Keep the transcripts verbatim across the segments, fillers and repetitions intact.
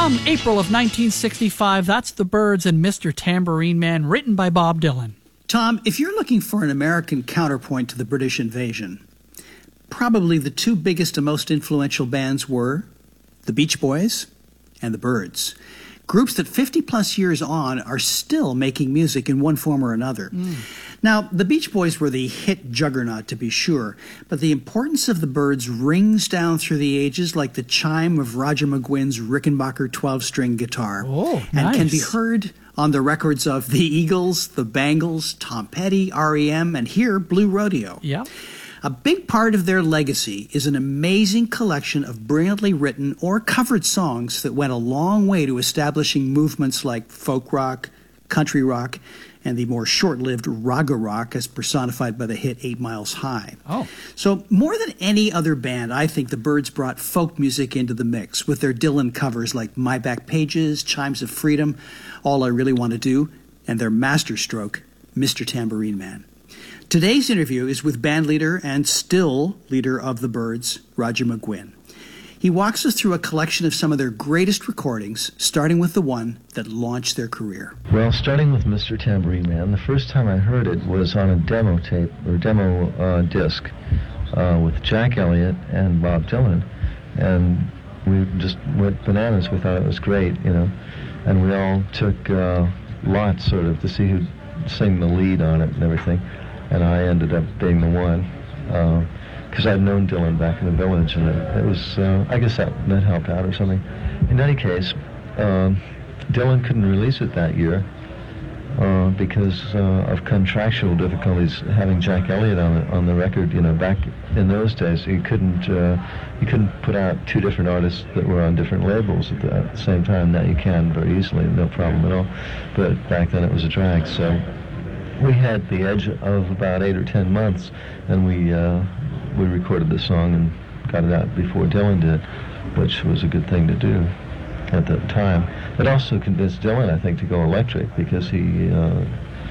From April of nineteen sixty-five, that's The Byrds and Mister Tambourine Man, written by Bob Dylan. Tom, if you're looking for an American counterpoint to the British invasion, probably the two biggest and most influential bands were the Beach Boys and the Byrds. Groups that fifty plus years on are still making music in one form or another. Mm. Now, the Beach Boys were the hit juggernaut, to be sure, but the importance of the Byrds rings down through the ages like the chime of Roger McGuinn's Rickenbacker twelve-string guitar. Oh, and nice. Can be heard on the records of the Eagles, the Bangles, Tom Petty, R E M, and here, Blue Rodeo. Yeah. A big part of their legacy is an amazing collection of brilliantly written or covered songs that went a long way to establishing movements like folk rock, country rock, and the more short-lived raga rock as personified by the hit Eight Miles High. Oh. So more than any other band, I think the Byrds brought folk music into the mix with their Dylan covers like My Back Pages, Chimes of Freedom, All I Really Want to Do, and their masterstroke, Mister Tambourine Man. Today's interview is with bandleader and still leader of the Byrds, Roger McGuinn. He walks us through a collection of some of their greatest recordings, starting with the one that launched their career. Well, starting with Mister Tambourine Man, the first time I heard it was on a demo tape, or demo uh, disc, uh, with Jack Elliott and Bob Dylan. And we just went bananas. We thought it was great, you know. And we all took uh, lots, sort of, to see who'd sing the lead on it and everything. And I ended up being the one, because uh, I'd known Dylan back in the Village, and it, it was, uh, I guess that, that helped out or something. In any case, uh, Dylan couldn't release it that year uh, because uh, of contractual difficulties. Having Jack Elliott on the, on the record, you know, back in those days, he couldn't uh, he couldn't put out two different artists that were on different labels at the, at the same time. Now you can very easily, no problem at all. But back then it was a drag, so we had the edge of about eight or ten months, and we uh, we recorded the song and got it out before Dylan did, which was a good thing to do at that time. It also convinced Dylan, I think, to go electric, because he uh,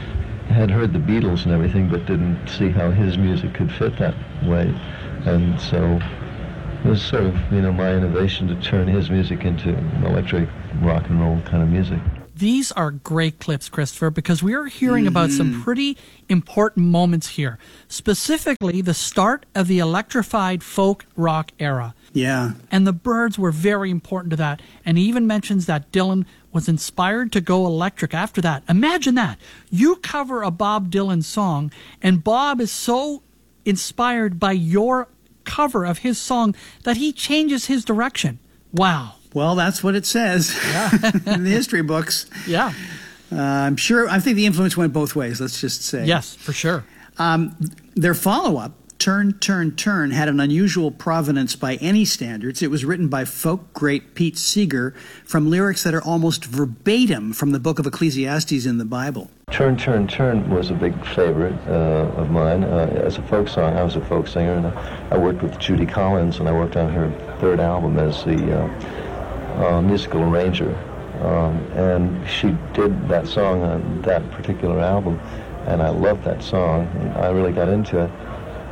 had heard the Beatles and everything, but didn't see how his music could fit that way. And so it was sort of, you know, my innovation to turn his music into electric rock and roll kind of music. These are great clips, Christopher, because we are hearing mm-hmm. about some pretty important moments here. Specifically, the start of the electrified folk rock era. Yeah. And the Byrds were very important to that. And he even mentions that Dylan was inspired to go electric after that. Imagine that. You cover a Bob Dylan song, and Bob is so inspired by your cover of his song that he changes his direction. Wow. Well, that's what it says yeah. in the history books. Yeah. Uh, I'm sure, I think the influence went both ways, let's just say. Yes, for sure. Um, their follow-up, Turn, Turn, Turn, had an unusual provenance by any standards. It was written by folk great Pete Seeger from lyrics that are almost verbatim from the book of Ecclesiastes in the Bible. Turn, Turn, Turn was a big favorite uh, of mine. Uh, as a folk song, I was a folk singer, and I worked with Judy Collins, and I worked on her third album as the uh, uh, musical arranger. Um, and she did that song on that particular album, and I loved that song, and I really got into it.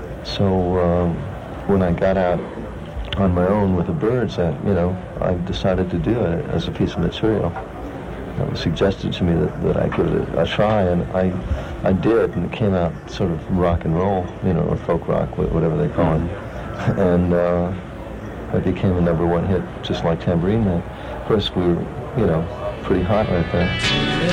So um, when I got out on my own with the Byrds, I, you know, I decided to do it as a piece of material. It was suggested to me that, that I give it a, a try, and I I did, and it came out sort of rock and roll, you know, or folk rock, whatever they call it. And uh, it became a number one hit, just like Tambourine Man. Of course, we were, you know, pretty hot right there.